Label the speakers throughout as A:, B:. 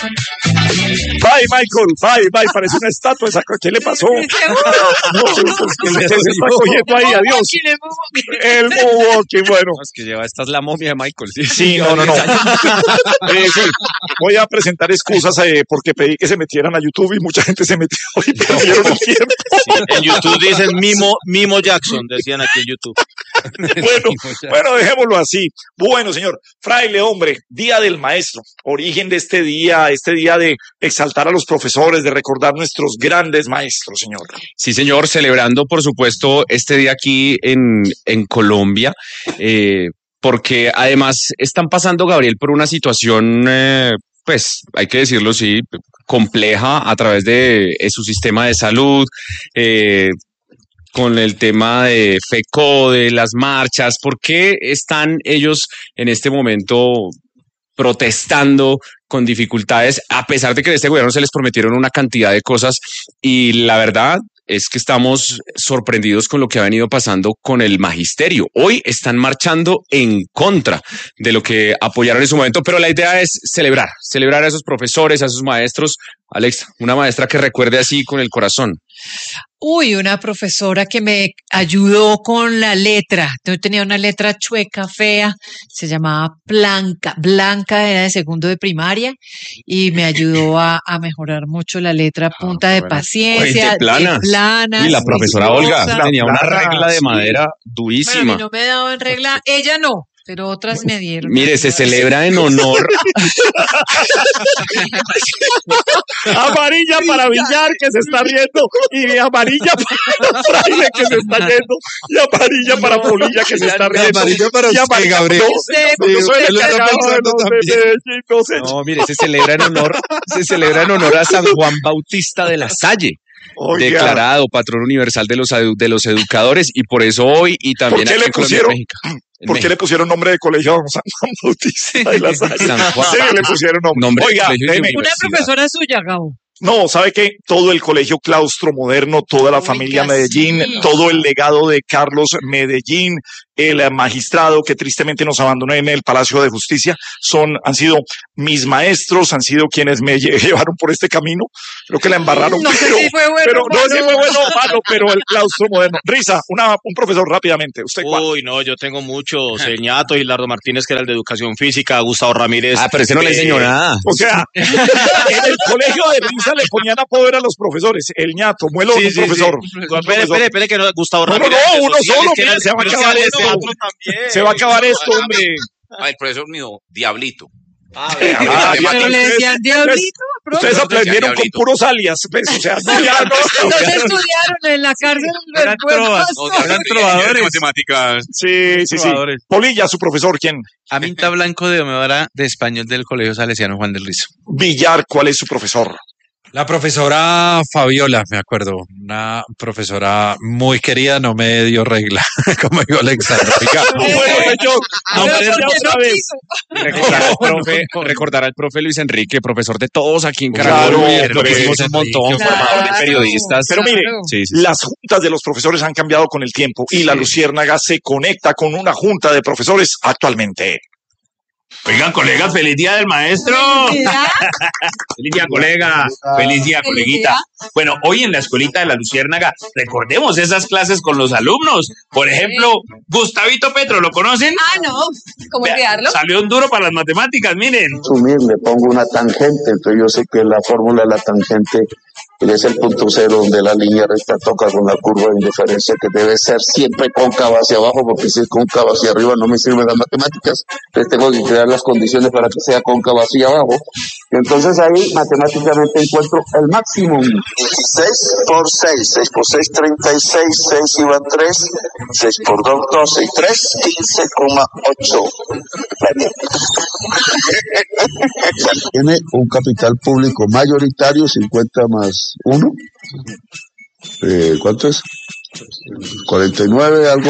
A: Bye, Michael, bye, parece una estatua esa. ¿Qué le pasó? No, se está cogiendo ahí, adiós. El moonwalking, bueno.
B: Es que lleva, esta es la momia de Michael.
A: Sí, no. Sí, voy a presentar excusas porque pedí que se metieran a YouTube y mucha gente se metió y perdieron el tiempo.
C: Sí, en YouTube dicen Mimo Jackson, decían aquí en YouTube.
A: Bueno, dejémoslo así. Bueno, señor, fraile, hombre, Día del Maestro, origen de este día de exaltar a los profesores, de recordar nuestros grandes maestros, señor.
B: Sí, señor, celebrando, por supuesto, este día aquí en Colombia, porque además están pasando, Gabriel, por una situación, pues, hay que decirlo, sí, compleja a través de su sistema de salud, con el tema de FECODE, las marchas. ¿Por qué están ellos en este momento protestando con dificultades, a pesar de que de este gobierno se les prometieron una cantidad de cosas? Y la verdad es que estamos sorprendidos con lo que ha venido pasando con el magisterio. Hoy están marchando en contra de lo que apoyaron en su momento, pero la idea es celebrar a esos profesores, a esos maestros. Alexa, una maestra que recuerde así con el corazón.
D: Uy, una profesora que me ayudó con la letra. Yo tenía una letra chueca, fea, se llamaba Blanca era de segundo de primaria y me ayudó a mejorar mucho la letra, punta de paciencia,
B: plana. Y la profesora Olga tenía una regla de madera durísima.
D: Bueno, a mí no me daban regla, ella no, pero otras me dieron.
B: Mire, se celebra en honor.
A: Amarilla para Villar, que se está riendo, y amarilla para Fraile, que se está yendo, y amarilla para Polilla, que se está riendo.
E: Amarilla para usted, Gabriel.
B: No, mire, se celebra en honor a San Juan Bautista de la Salle. Oiga. Declarado patrón universal de los educadores, y por eso hoy y también
A: aquí en Colombia, México. ¿Por qué le pusieron nombre de colegio a San Juan Bautista de la Salle? Sí, le pusieron nombre. Oiga,
D: una profesora suya, Gabo.
A: No, ¿sabe qué? Todo el colegio claustro moderno, toda la familia Medellín, todo el legado de Carlos Medellín, el magistrado que tristemente nos abandonó en el Palacio de Justicia, han sido mis maestros, han sido quienes me llevaron por este camino. Creo que la embarraron.
D: No sé si fue bueno.
A: No sé si fue bueno o malo, pero el claustro moderno. Risa, un profesor rápidamente. ¿Usted cuál?
C: Uy, no, yo tengo muchos. El ñato, Gilardo Martínez, que era el de Educación Física, Gustavo Ramírez.
B: Pero ese no le enseñó nada.
A: O sea, en el colegio de Risa le ponían a poder a los profesores. El ñato, muelo un profesor.
C: Espere, que no, Gustavo Ramírez.
A: No, uno solo, mira, se va a acabar esto. Se va a acabar esto, hombre.
F: El profesor mío, Diablito.
D: Pero le decían Diablito.
A: Ustedes aprendieron con puros alias, pues, o sea,
D: no estudiaron en la cárcel.
B: Eran trovadores.
F: Matemáticas.
A: Sí. Polilla, su profesor, ¿quién?
E: Aminta Blanco de Omedora, de español del Colegio Salesiano Juan del Rizo.
A: Villar, ¿cuál es su profesor?
E: La profesora Fabiola, me acuerdo, una profesora muy querida, no me dio regla, como dijo Alexandra.
B: Recordar al profe Luis Enrique, profesor de todos aquí en Caracol, lo que hicimos un montón, formador de periodistas.
A: Pero mire, las juntas de los profesores han cambiado con el tiempo y la Luciérnaga se conecta con una junta de profesores actualmente.
F: Oigan, colegas, feliz día del maestro. Feliz día, colega. Feliz día, coleguita. Bueno, hoy en la escuelita de la Luciérnaga, recordemos esas clases con los alumnos. Por ejemplo, Gustavito Petro, ¿lo conocen?
G: No, ¿cómo olvidarlo?
F: Salió un duro para las matemáticas, miren.
H: Le pongo una tangente, entonces yo sé que la fórmula de la tangente es el punto cero donde la línea recta toca con la curva de indiferencia, que debe ser siempre cóncava hacia abajo, porque si es cóncava hacia arriba no me sirven las matemáticas. Entonces tengo que crear las condiciones para que sea cóncava hacia abajo. Entonces ahí matemáticamente encuentro el máximo. 16 por 6, 6 por 6, 36, 6 iba 3, 6 por 2, 12 y 3, 15,8. Tiene un capital público mayoritario, 50 más 1. ¿Cuánto es? 49, algo.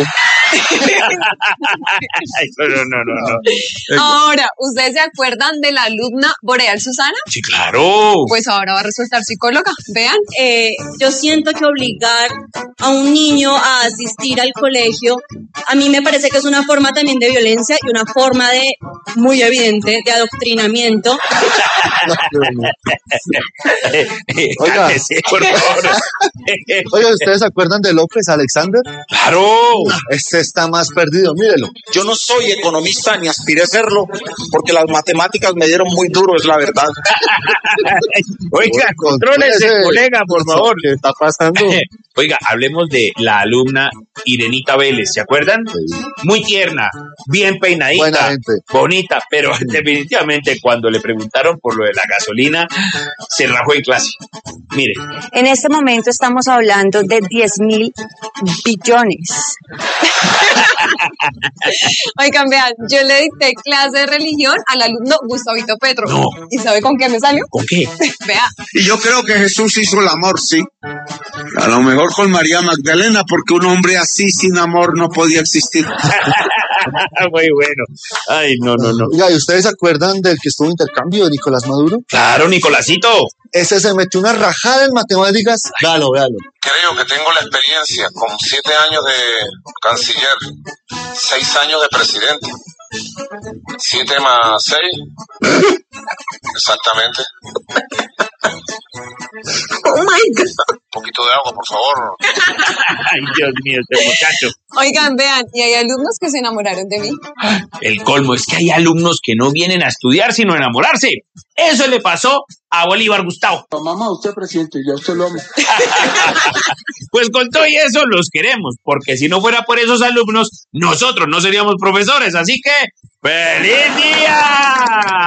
F: No.
G: Ahora, ¿ustedes se acuerdan de la alumna Boreal Susana?
F: Sí, claro.
G: Pues ahora va a resultar psicóloga. Vean.
I: Yo siento que obligar a un niño a asistir al colegio, a mí me parece que es una forma también de violencia y una forma de, muy evidente, de adoctrinamiento.
H: Oiga.
F: Cállese, por favor.
H: Oye, ¿ustedes se acuerdan de López Alexander?
F: Claro.
H: Este está más perdido, mírelo.
J: Yo no soy economista ni aspiré a serlo, porque las matemáticas me dieron muy duro, es la verdad.
F: Oiga, contrólese, colega, por favor.
H: ¿Qué está pasando?
F: Oiga, hablemos de la alumna Irenita Vélez, ¿se acuerdan? Muy tierna, bien peinadita,
H: Buena gente.
F: bonita, pero definitivamente cuando le preguntaron por lo de la gasolina, se rajó en clase. Mire,
I: En este momento estamos hablando de 10.000 billones.
G: Oigan, vean, yo le dicté clase de religión al alumno Gustavito Petro.
F: No.
G: ¿Y sabe con qué me salió?
F: ¿con qué?
G: Vea.
J: Y yo creo que Jesús hizo el amor, sí. A lo mejor con María Magdalena, porque un hombre así sin amor no podía existir.
F: Muy bueno. Ay, no.
H: Oiga, ¿y ustedes se acuerdan del que estuvo en intercambio de Nicolás Maduro?
F: Claro, Nicolásito.
H: Ese se metió una rajada en matemáticas. Véalo.
K: Creo que tengo la experiencia con 7 años de canciller, 6 años de presidente. 7 más 6. Exactamente.
I: Oh my God.
K: Un poquito de agua, por favor.
F: Ay, Dios mío, este muchacho.
G: Oigan, vean, y hay alumnos que se enamoraron de mí.
F: El colmo es que hay alumnos que no vienen a estudiar sino a enamorarse. Eso le pasó a Bolívar Gustavo.
J: Mamá, usted presidente, ya usted lo amo.
F: Pues con todo y eso los queremos, porque si no fuera por esos alumnos, nosotros no seríamos profesores. Así que, ¡feliz día!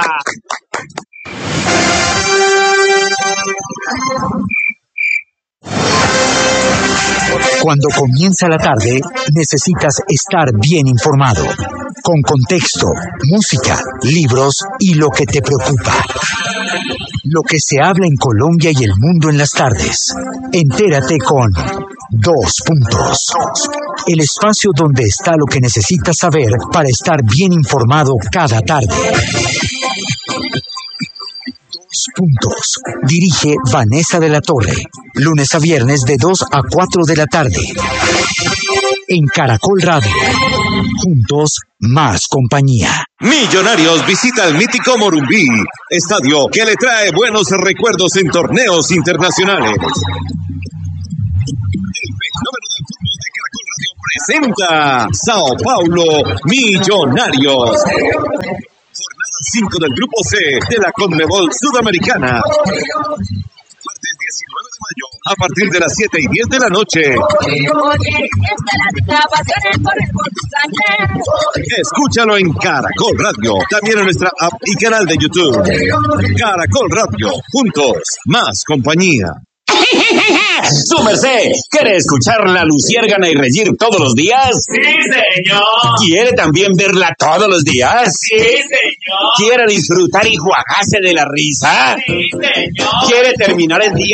L: Cuando comienza la tarde, necesitas estar bien informado, con contexto, música, libros y lo que te preocupa. Lo que se habla en Colombia y el mundo en las tardes. Entérate con 2 Puntos. El espacio donde está lo que necesitas saber para estar bien informado cada tarde. 2 Puntos. Dirige Vanessa de la Torre. Lunes a viernes de 2 a 4 de la tarde. En Caracol Radio. Juntos, más compañía.
M: Millonarios visita el mítico Morumbí, estadio que le trae buenos recuerdos en torneos internacionales. El fenómeno del fútbol de Caracol Radio presenta Sao Paulo Millonarios. Jornada 5 del Grupo C de la Conmebol Sudamericana. Martes 19 de mayo, a partir de las 7:10 de la noche. Escúchalo en Caracol Radio, también en nuestra app y canal de YouTube. Caracol Radio, juntos, más compañía.
F: ¡Su merced! ¿Quiere escuchar la Luciérgana y reír todos los días? ¡Sí, señor! ¿Quiere también verla todos los días? ¡Sí, señor! ¿Quiere disfrutar y juagarse de la risa? ¡Sí, señor! ¿Quiere terminar el día